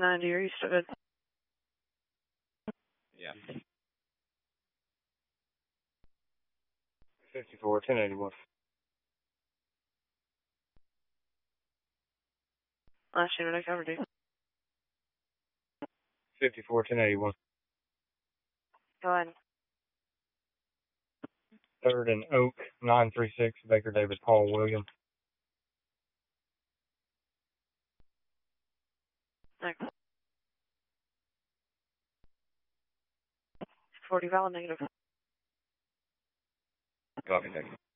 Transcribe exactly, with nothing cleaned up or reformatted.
ninety, are you still good? Yeah. fifty-four, ten eighty-one. Last unit I covered you. fifty-four, ten eighty-one. Go ahead. Third and Oak, nine three six, Baker David Paul Williams. Next. forty valid negative. Copy, thank you.